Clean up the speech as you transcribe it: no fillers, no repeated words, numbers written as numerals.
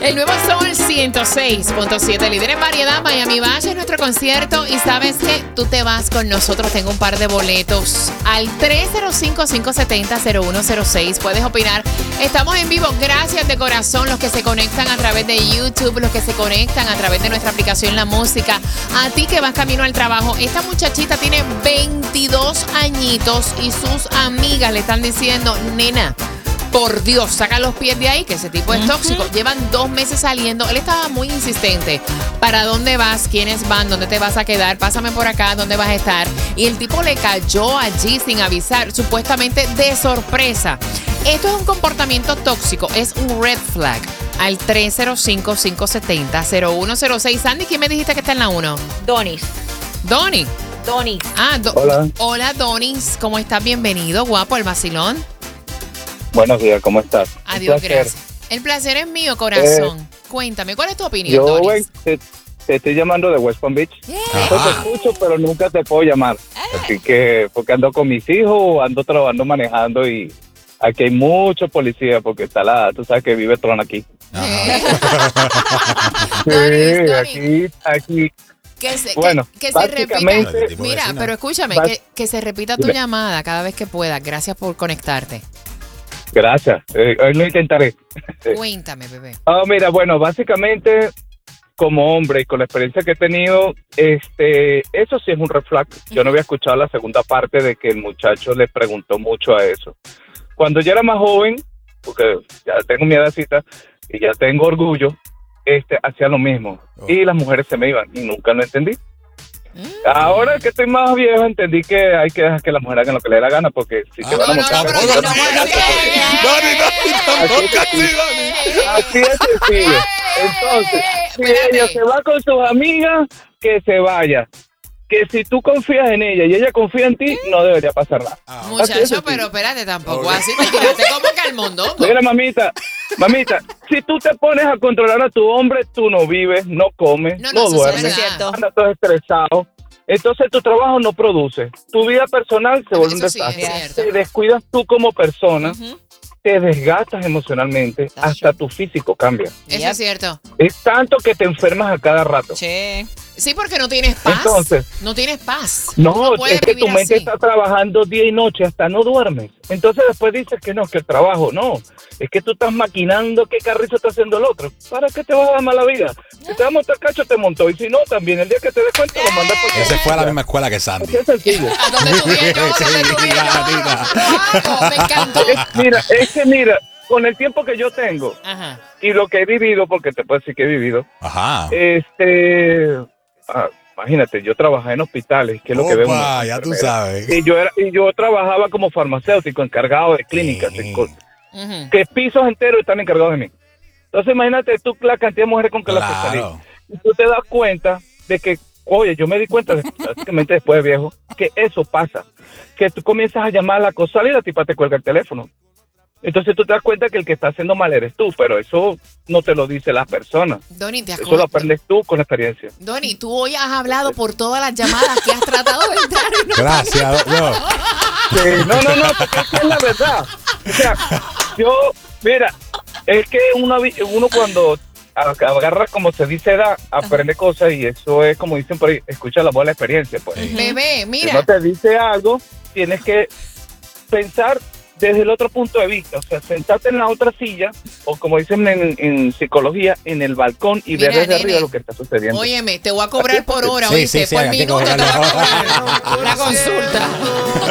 El nuevo Sol 106.7, líder en variedad. Miami Bash es nuestro concierto. Y ¿sabes qué? Tú te vas con nosotros. Tengo un par de boletos al 305-570-0106. Puedes opinar. Estamos en vivo. Gracias de corazón los que se conectan a través de YouTube, los que se conectan a través de nuestra aplicación La Música. A ti que vas camino al trabajo. Esta muchachita tiene 22 añitos y sus amigas le están diciendo, nena, por Dios, saca los pies de ahí, que ese tipo es tóxico. Llevan 2 meses saliendo. Él estaba muy insistente. ¿Para dónde vas? ¿Quiénes van? ¿Dónde te vas a quedar? Pásame por acá. ¿Dónde vas a estar? Y el tipo le cayó allí sin avisar, supuestamente de sorpresa. Esto es un comportamiento tóxico. Es un red flag. Al 305-570-0106. Sandy, ¿quién me dijiste que está en la 1? Donis. Donny. Donis. Hola. Hola, Donis. ¿Cómo estás? Bienvenido, guapo, al vacilón. Buenos días, ¿cómo estás? Adiós, gracias. El placer es mío, corazón. Cuéntame, ¿cuál es tu opinión, Yo, güey, Donis? te estoy llamando de West Palm Beach. Yo te escucho, pero nunca te puedo llamar. Así que, porque ando con mis hijos, ando trabajando, manejando y aquí hay mucho policía porque está tú sabes que vive Tron aquí. Donis, Aquí. que se básicamente, repita. Mira, pero escúchame, que se repita tu llamada cada vez que puedas. Gracias por conectarte. Gracias, hoy lo intentaré. Cuéntame, bebé. Mira, bueno, básicamente, como hombre y con la experiencia que he tenido, eso sí es un red flag. Yo no había escuchado la segunda parte de que el muchacho le preguntó mucho a eso. Cuando yo era más joven, porque ya tengo mi edadcita y ya tengo orgullo, hacía lo mismo. Y las mujeres se me iban y nunca lo entendí. Ahora que estoy más viejo, entendí que hay que dejar que la mujer haga lo que le dé la gana, porque si te van a montar... Así es sencillo. Entonces, si ella se va con sus amigas, que se vaya. Que si tú confías en ella y ella confía en ti, no debería pasar nada. Muchacho, pero espérate, tampoco así te tiraste como que al mundo. Mira, mamita, si tú te pones a controlar a tu hombre, tú no vives, no comes, no duermes, andas todo estresado. Entonces tu trabajo no produce. Tu vida personal se vuelve un desastre. Te descuidas tú como persona, te desgastas emocionalmente, hasta tu físico cambia. Eso es cierto. Es tanto que te enfermas a cada rato. Sí, porque no tienes paz. Entonces, no tienes paz. No, es que tu mente está trabajando día y noche, hasta no duermes. Entonces después dices que no, que el trabajo no. Es que tú estás maquinando qué carrizo está haciendo el otro. ¿Para qué te vas a dar mala vida? Si te va a montar cacho, te montó. Y si no, también el día que te des cuenta, lo mandas por... Ese fue a la misma escuela que Sandy. Así es sencillo. ¿A dónde tú vienes? Me encantó. Mira, con el tiempo que yo tengo y lo que he vivido, porque te puedo decir que he vivido, imagínate, yo trabajé en hospitales, que es lo que veo. Ya tú sabes. Y yo trabajaba como farmacéutico, encargado de clínicas, que pisos enteros están encargados de mí. Entonces imagínate tú la cantidad de mujeres con que la especialista. Y tú te das cuenta de que, oye, yo me di cuenta, básicamente después de viejo, que eso pasa. Que tú comienzas a llamar a la cosa y la tipa te cuelga el teléfono. Entonces tú te das cuenta que el que está haciendo mal eres tú, pero eso no te lo dice la persona. Donny, eso lo aprendes tú con experiencia. Donny, tú hoy has hablado por todas las llamadas que has tratado de entrar. Gracias. No, porque es la verdad. O sea, mira, es que uno cuando agarra, como se dice, edad, aprende cosas y eso es como dicen por ahí, escucha la voz de la experiencia. Pues. Bebé, mira. Si no te dice algo, tienes que pensar desde el otro punto de vista, o sea, sentarte en la otra silla, o como dicen en psicología, en el balcón y ver desde arriba lo que está sucediendo. Óyeme, te voy a cobrar por hora, sí, ¿oíste? sí, por hay que minuto te voy a cobrarlo. cobrar la consulta.